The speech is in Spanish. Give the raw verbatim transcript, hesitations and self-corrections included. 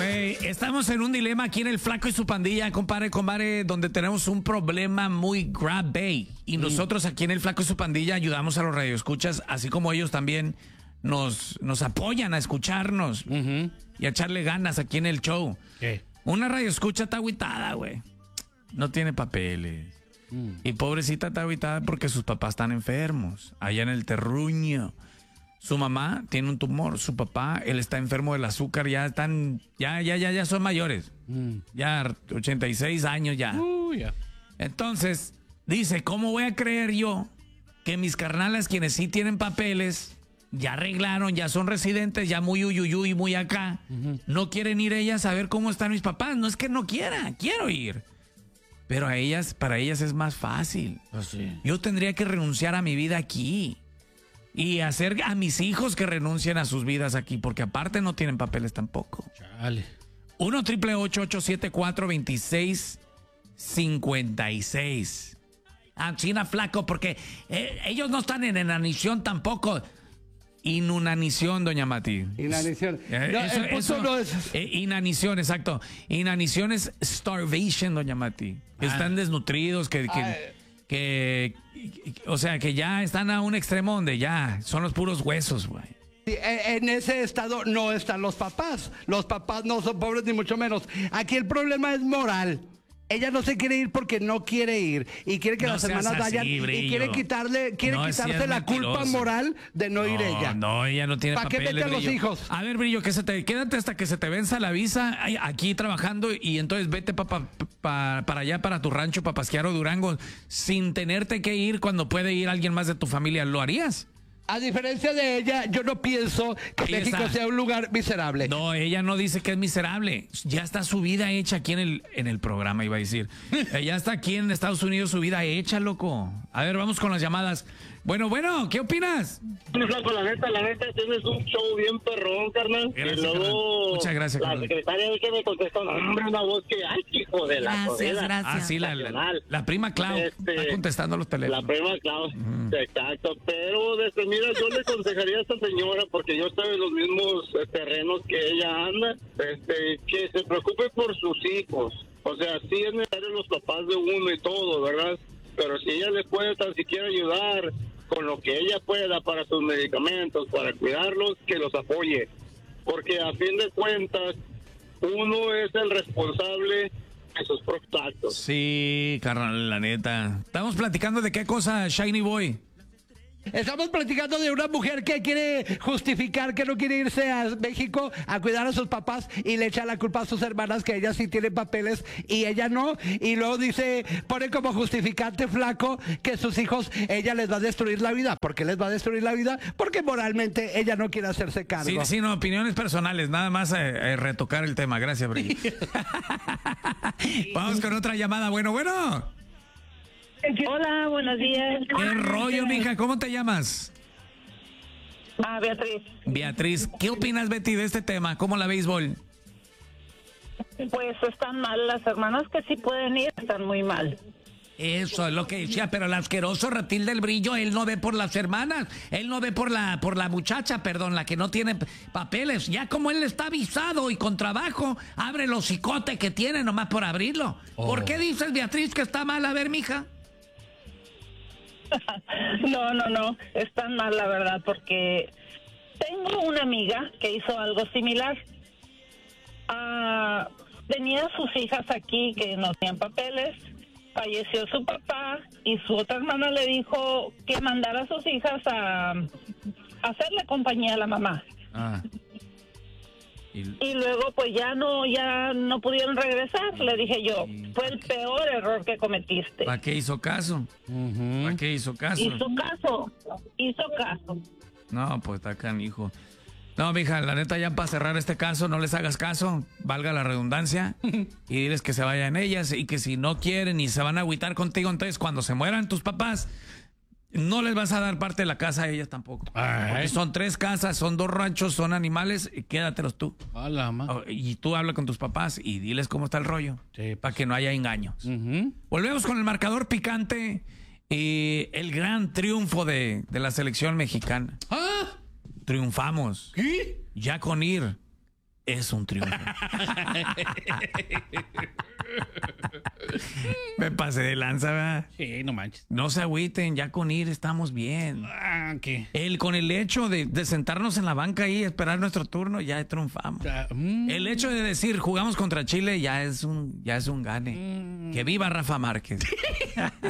Güey, estamos en un dilema aquí en el Flaco y su pandilla, compadre, compadre, donde tenemos un problema muy grave. Y nosotros aquí en el Flaco y su pandilla ayudamos a los radioescuchas, así como ellos también nos, nos apoyan a escucharnos uh-huh. y a echarle ganas aquí en el show. ¿Qué? Una radioescucha está agüitada, güey. No tiene papeles. Mm. Y pobrecita está agüitada porque sus papás están enfermos, allá en el terruño. Su mamá tiene un tumor, su papá, él está enfermo del azúcar, ya están, ya, ya, ya, ya son mayores. Mm. Ya ochenta y seis años ya. Uh, yeah. Entonces, dice, ¿cómo voy a creer yo que mis carnalas, quienes sí tienen papeles, ya arreglaron, ya son residentes, ya muy uyuyuy, muy acá, uh-huh. no quieren ir ellas a ver cómo están mis papás? No es que no quiera, quiero ir. Pero a ellas, para ellas es más fácil. Oh, sí. Yo tendría que renunciar a mi vida aquí. Y hacer a mis hijos que renuncien a sus vidas aquí, porque aparte no tienen papeles tampoco. Chale. uno triple ocho ocho siete cuatro dos seis cinco seis. Ah, China Flaco, porque eh, ellos no están en inanición tampoco. Inunanición, doña Mati. Inanición. Eh, no, eso, el punto eso, no es... eh, inanición, exacto. Inanición es starvation, doña Mati. Ah. Están desnutridos, que... que Que, o sea, que ya están a un extremo donde ya son los puros huesos, güey. En ese estado no están los papás. Los papás no son pobres ni mucho menos. Aquí el problema es moral. Ella no se quiere ir porque no quiere ir y quiere que no las hermanas así, vayan Brillo. y quiere quitarle, quiere no, quitarse si la mentiroso. culpa moral de no, no ir ella. No, ella no tiene ¿Para qué papeles, mete a los Brillo? hijos? A ver, Brillo, que se te quédate hasta que se te venza la visa aquí trabajando y entonces vete pa, pa, pa, para allá, para tu rancho, Papasquiaro, Durango, sin tenerte que ir cuando puede ir alguien más de tu familia. ¿Lo harías? A diferencia de ella, yo no pienso que Ahí México está. sea un lugar miserable. No, ella no dice que es miserable. Ya está su vida hecha aquí en el, en el programa, iba a decir. Ya está aquí en Estados Unidos su vida hecha, loco. A ver, vamos con las llamadas. Bueno, bueno, ¿qué opinas? Flaco, la neta, la neta, tienes un show bien perrón, carnal. Gracias, y luego, carnal. Muchas gracias, la carnal. secretaria ahí que me contestó, no, hombre, una voz que, ay, hijo de la Gracias, jodida. gracias. Ah, sí, la, la, la prima Clau Este, está contestando los teléfonos. La prima Clau, mm. exacto. Pero, desde, mira, yo le aconsejaría a esta señora, porque yo estoy en los mismos eh, terrenos que ella anda, este, que se preocupe por sus hijos. O sea, sí es necesario los papás de uno y todo, ¿verdad? Pero si ella les puede tan siquiera ayudar con lo que ella pueda para sus medicamentos, para cuidarlos, que los apoye. Porque a fin de cuentas, uno es el responsable de sus propios actos. Sí, carnal, la neta. Estamos platicando de qué cosa, Shiny Boy. Estamos platicando de una mujer que quiere justificar que no quiere irse a México a cuidar a sus papás y le echa la culpa a sus hermanas que ellas sí tienen papeles y ella no. Y luego dice, pone como justificante Flaco que sus hijos, ella les va a destruir la vida. ¿Por qué les va a destruir la vida? Porque moralmente ella no quiere hacerse cargo. Sí, sí, no, opiniones personales, nada más eh, eh, retocar el tema. Gracias, Brillo. Vamos con otra llamada. Bueno, bueno. Hola, buenos días. ¿Qué rollo, mija? ¿Cómo te llamas? Ah, Beatriz. Beatriz, ¿qué opinas, Betty, de este tema? ¿Cómo la béisbol? Pues están mal. Las hermanas que sí pueden ir están muy mal. Eso es lo que decía, pero el asqueroso reptil del Brillo, él no ve por las hermanas, él no ve por la por la muchacha, perdón, la que no tiene papeles. Ya como él está avisado y con trabajo, abre el hocicote que tiene nomás por abrirlo. Oh. ¿Por qué dices, Beatriz, que está mal? A ver, mija. No, no, no, están mal, la verdad, porque tengo una amiga que hizo algo similar. Ah, tenía sus hijas aquí que no tenían papeles, falleció su papá y su otra hermana le dijo que mandara a sus hijas a, a hacerle compañía a la mamá. Ah. Y... y luego pues ya no ya no pudieron regresar. Le dije yo, fue el peor error que cometiste. ¿Para qué hizo caso? Uh-huh. ¿Para qué hizo caso? Hizo caso, hizo caso. No, pues está canijo. No, mija, la neta, ya para cerrar este caso, no les hagas caso, valga la redundancia, y diles que se vayan ellas y que si no quieren y se van a agüitar contigo, entonces cuando se mueran tus papás, no les vas a dar parte de la casa a ellas tampoco. Porque son tres casas, son dos ranchos, son animales, y quédatelos tú. Hola, ma. Y tú habla con tus papás y diles cómo está el rollo, sí, para que no haya engaños. Uh-huh. Volvemos con el marcador picante y el gran triunfo de, de la selección mexicana. ¿Ah? Triunfamos. ¿Qué? Ya con ir es un triunfo. Me pasé de lanza, ¿verdad? Sí, no manches. No se agüiten, ya con ir estamos bien. Ah, ¿qué? El, con el hecho de, de sentarnos en la banca ahí y esperar nuestro turno, ya triunfamos. Ah, mm. El hecho de decir jugamos contra Chile ya es un, ya es un gane. Que viva Rafa Márquez.